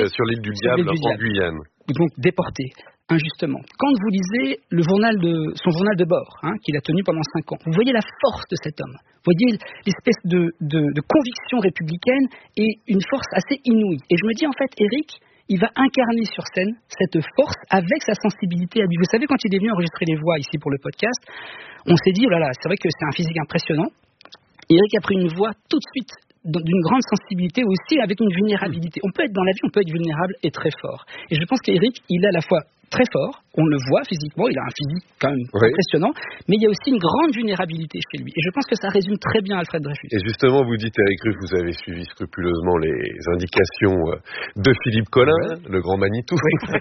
sur l'île du Diable en Guyane. Donc déporté injustement. Quand vous lisez son journal de bord, qu'il a tenu pendant 5 ans, vous voyez la force de cet homme. Vous voyez l'espèce de conviction républicaine et une force assez inouïe. Et je me dis, en fait, Éric, il va incarner sur scène cette force avec sa sensibilité à lui. Vous savez, quand il est venu enregistrer les voix ici pour le podcast, on s'est dit, oh là là, c'est vrai que c'est un physique impressionnant. Éric a pris une voix tout de suite d'une grande sensibilité, aussi avec une vulnérabilité. On peut être dans la vie, on peut être vulnérable et très fort. Et je pense qu'Éric, il est à la fois très fort, on le voit physiquement, il a un physique quand même impressionnant, mais il y a aussi une grande vulnérabilité chez lui. Et je pense que ça résume très bien Alfred Dreyfus. Et justement, vous dites, Éric Ruff, vous avez suivi scrupuleusement les indications de Philippe Collin, le grand Manitou.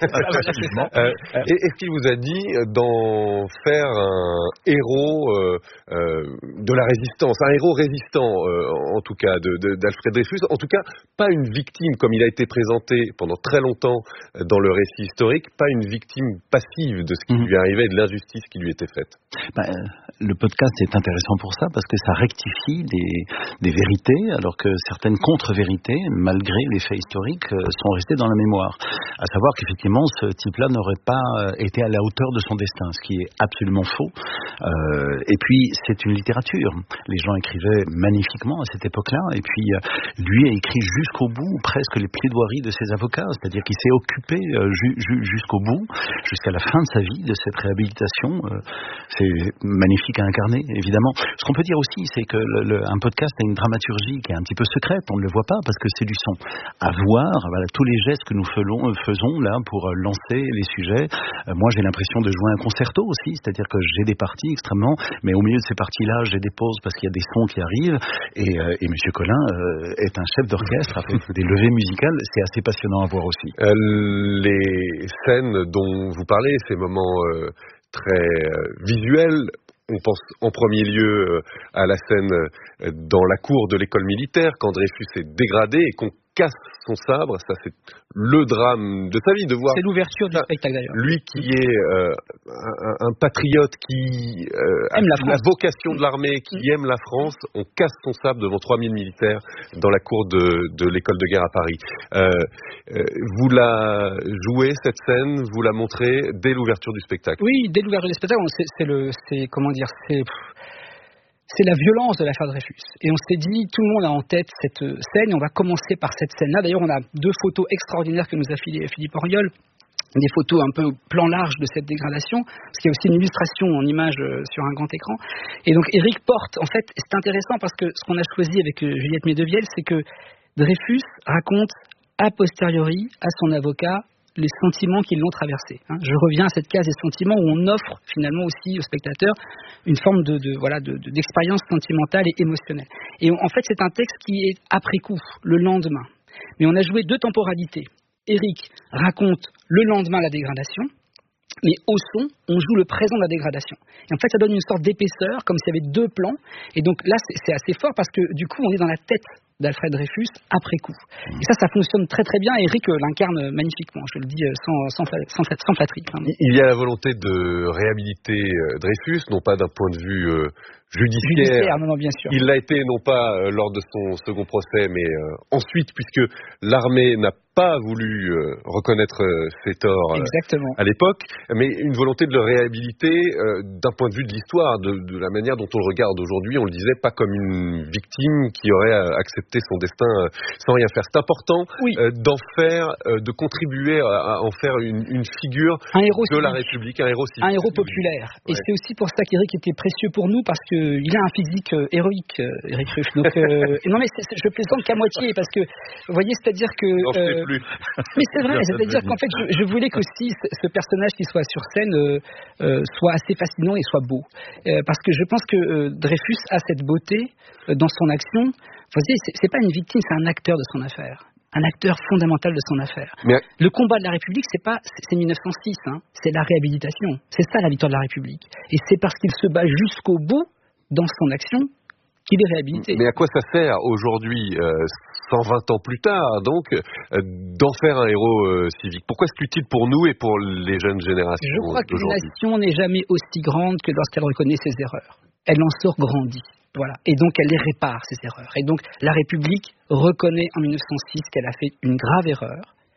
Est-ce qu'il vous a dit d'en faire un héros de la résistance, un héros résistant, en tout cas, d'Alfred Dreyfus, en tout cas, pas une victime, comme il a été présenté pendant très longtemps dans le récit historique, pas une victime passive de ce qui lui arrivait et de l'injustice qui lui était faite. Le podcast est intéressant pour ça, parce que ça rectifie des vérités, alors que certaines contre-vérités, malgré les faits historiques, sont restées dans la mémoire. À savoir qu'effectivement, ce type-là n'aurait pas été à la hauteur de son destin, ce qui est absolument faux. Et puis, c'est une littérature. Les gens écrivaient magnifiquement à cette époque-là, et puis lui a écrit jusqu'au bout presque les plaidoiries de ses avocats, c'est-à-dire qu'il s'est occupé jusqu'au bout, jusqu'à la fin de sa vie, de cette réhabilitation. C'est magnifique à incarner, évidemment. Ce qu'on peut dire aussi, c'est que un podcast a une dramaturgie qui est un petit peu secrète, on ne le voit pas parce que c'est du son. À voir, voilà, tous les gestes que nous faisons là pour lancer les sujets. Moi, j'ai l'impression de jouer un concerto aussi, c'est-à-dire que j'ai des parties extrêmement, mais au milieu de ces parties-là, j'ai des pauses parce qu'il y a des sons qui arrivent, et Monsieur Collin est un chef d'orchestre avec des levées musicales, c'est assez passionnant à voir aussi. Les scènes dont vous parlez, ces moments très visuels, on pense en premier lieu à la scène dans la cour de l'école militaire, quand Dreyfus est dégradé et qu'on casse son sabre. Ça, c'est le drame de sa vie, de voir... C'est l'ouverture du spectacle, d'ailleurs. Lui qui est un patriote, qui aime la vocation de l'armée, qui aime la France, on casse son sabre devant 3000 militaires dans la cour de l'école de guerre à Paris. Vous la jouez, cette scène, vous la montrez dès l'ouverture du spectacle. Oui, dès l'ouverture du spectacle, c'est la violence de l'affaire Dreyfus. Et on s'est dit, tout le monde a en tête cette scène, et on va commencer par cette scène-là. D'ailleurs, on a 2 photos extraordinaires que nous a filées Philippe Auriol, des photos un peu au plan large de cette dégradation, parce qu'il y a aussi une illustration en image sur un grand écran. Et donc, Éric porte, en fait, c'est intéressant parce que ce qu'on a choisi avec Juliette Medevielle, c'est que Dreyfus raconte a posteriori à son avocat les sentiments qui l'ont traversé. Je reviens à cette case des sentiments où on offre finalement aussi au spectateur une forme d'expérience sentimentale et émotionnelle. Et en fait, c'est un texte qui est après coup, le lendemain. Mais on a joué 2 temporalités. Éric raconte le lendemain la dégradation, mais au son, on joue le présent de la dégradation. Et en fait, ça donne une sorte d'épaisseur, comme s'il y avait 2 plans. Et donc là, c'est assez fort parce que du coup, on est dans la tête d'Alfred Dreyfus après coup. Et ça fonctionne très très bien. Éric l'incarne magnifiquement, je le dis sans flatterie. Il y a la volonté de réhabiliter Dreyfus, non pas d'un point de vue judiciaire. Non, bien sûr. Il l'a été non pas lors de son second procès, mais ensuite, puisque l'armée n'a pas voulu reconnaître ses torts à l'époque, mais une volonté de le réhabiliter d'un point de vue de l'histoire, de la manière dont on le regarde aujourd'hui. On le disait, pas comme une victime qui aurait accepté son destin sans rien faire. C'est important d'en faire, de contribuer à en faire une figure de la République, un héros civique. Un héros populaire. Et c'est aussi pour ça qu'Éric était précieux pour nous, parce qu'il a un physique héroïque, Éric Ruff. Donc, non, mais je plaisante qu'à moitié, parce que, vous voyez, c'est-à-dire que... mais c'est vrai, c'est-à-dire qu'en fait, je voulais qu'aussi ce personnage qui soit sur scène soit assez fascinant et soit beau. Parce que je pense que Dreyfus a cette beauté dans son action. Vous voyez, c'est pas une victime, c'est un acteur de son affaire. Un acteur fondamental de son affaire. Mais... Le combat de la République, c'est 1906, c'est la réhabilitation. C'est ça la victoire de la République. Et c'est parce qu'il se bat jusqu'au bout dans son action qu'il est réhabilité. Mais à quoi ça sert aujourd'hui, 120 ans plus tard, donc, d'en faire un héros civique? Pourquoi c'est utile pour nous et pour les jeunes générations? Je crois qu'une nation n'est jamais aussi grande que lorsqu'elle reconnaît ses erreurs. Elle en sort grandie. Voilà. Et donc, elle les répare, ces erreurs. Et donc, la République reconnaît en 1906 qu'elle a fait une grave erreur.